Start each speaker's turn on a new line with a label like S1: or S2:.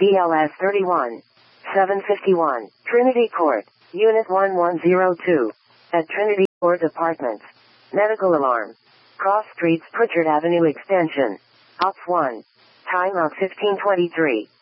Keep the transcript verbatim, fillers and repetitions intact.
S1: B L S thirty-one seven fifty-one, Trinity Court, Unit one one zero two. At Trinity Court Apartments. Medical alarm. Cross Streets, Pritchard Avenue Extension. Ops one. Time of fifteen twenty-three.